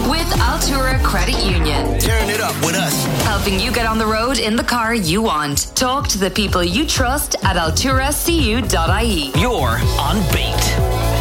with Altura Credit Union. Turn it up with us. Helping you get on the road in the car you want. Talk to the people you trust at alturacu.ie. You're on Beat.